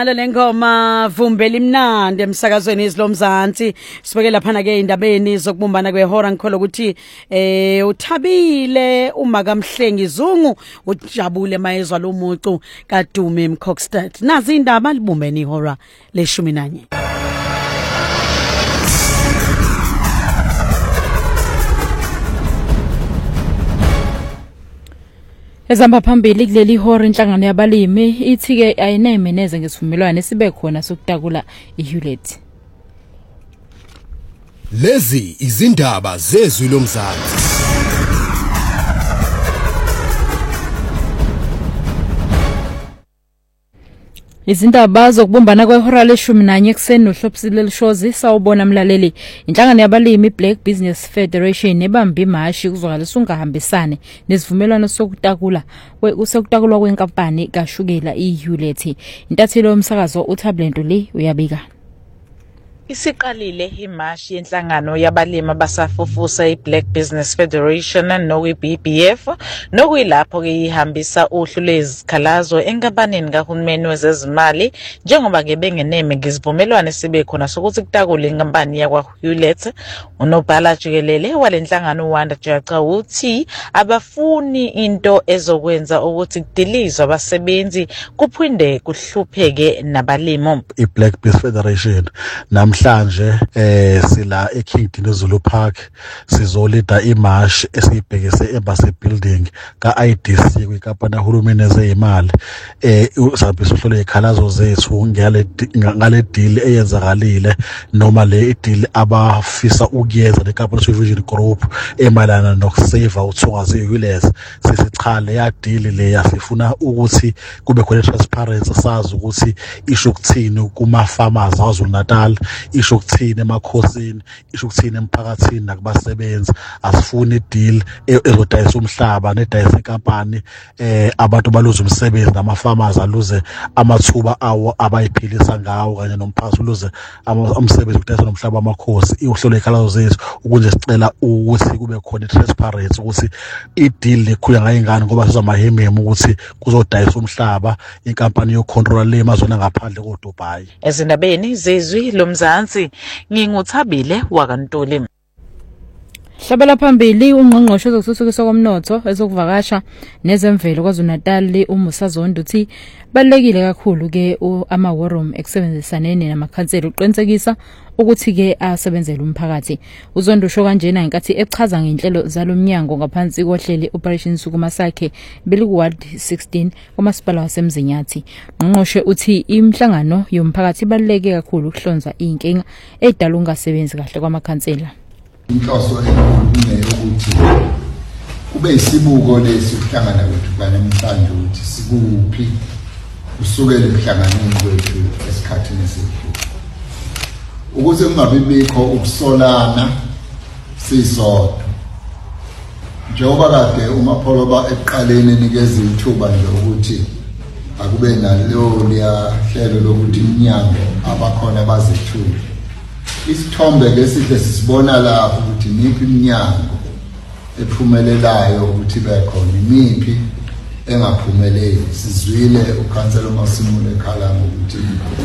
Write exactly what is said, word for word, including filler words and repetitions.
Lengoma vumbela imnandi emsakazweni izilomzansi sibeke lapha na ke indabeni zokubumbana kwehora ngikholwa ukuthi eh uthabile uma kaMhlengi Zungu ujabule mayezwa lomucu kaDume Mkokstad nazi indaba libumbeni ihora leshumi nanye. Ezamba phambili kuleli hora inhlangano yabalimi ithi ke ayineme neze ngesivumelwano sibe khona sokutakula iHewlett. Lezi izindaba zezwi lomzansi. Izindaba zokubumbana kwehora leshumi nanye ekseni noHlopsile Lishozi sawubona mlaleli. Inhlangano yabalimi Black Business Federation ebambe imashi kuzwakala ungahambisane nesivumelwano sokutakula kwesokutakulwa kwenkampani kaShukela iHewlett. Intathelo yomsakazo uThablento le uyabika. Isiqalile imashi yenhlangano yabalimi abasafufusa iBlack Business Federation nokuyi-B B F nokuyilapho ke ihambisa uhlu lezikhalazo enkampanini kahulumeni wezezimali njengoba ke bengeneme ngezivumelwano sibe khona sokuthi kutakule inkampani yakwaHewlett. Unobhala jikelele walenhlangano uWanda Jaca uthi abafuni into ezokwenza ukuthi kudilizwe abasebenzi kuphinde kuhlupheke nabalimi. iBlack Business Federation namhlanje eh sila eKingdon Zulu Park sizolida imarch esibhekise Embassy Building ka I D C kwinkampani kahulumeni ezeyimali eh usabe sohlole ikhalazo zethu ngale ngale deal eyenzakalile noma le deal abafisa ukuyenza leCapital Supervision Group emalana nokusave uthungazi iHewlett. Sisichale ya deal le yasifuna ukuthi kube khona transparency sazi ukuthi isho ukuthini kuma farmers aZulu Natal, isho ukuthini emakhosini, isho ukuthini emphakathini nakubasebenzi. Asifuni deal ezodayisa umhlaba nedayisa inkampani eh abantu baluza umsebenzi nama farmers aluze amathuba awo abayiphilisa ngawo kanye nomphakathi uluze umsebenzi ukudayisa nomhlaba amakhosi. Ihlolo ikhalazo zethu ukunje sicela ukuthi kube khona transparency ukuthi ideal lekhula ngayingane ngoba sizamahememe ukuthi kuzodayisa umhlaba inkampani yocontrol le mazona ngaphandle koDubai. Ezindabeni zezwi lomzansi nginguthabile wakaNtuli. Hlabela phambili ungqongqoshe wezokuthuthukiswa komnotho ezokuvakasha nezemvelo kwaZulu-Natal uMusa Zondo uthi balekile kakhulu ke ama war room ekusebenzisane namakhansela uqinisekisa ukuthi ke asebenzele umphakathi. Uzondo usho kanjena inkathi echaza ngenhlelo zalomnyango ngaphansi kohlelo Operation Sukuma sakhe beliku Ward sixteen kwamasipala waseMzinyathi. Ngqongqoshe uthi imhlangano yomphakathi baleke kakhulu ukuhlonza inkinga edala ungasebenzi kahle kwamakhansela. Inhloso enkulu ukuthi kube isibuko lesi ukuhlangana kwethu namhlanje ukuthi sikuphi usukele emhlanganweni kwethu esikhathini sethu ukuze kungabi bikho ukusolana sisodwa njengoba kade uMapholoba eqaleni nikeza ithuba nje ukuthi akube nalo liyahlelo lokuthi iminyango abakhona bazethule. Isithombe lesihle sisibona lapho ukuthi niphi iminyango ephumelelayo ukuthi bekhona imiphi engaphumeleli. Sizwile uKhansela uMasimule ekhala ukuthi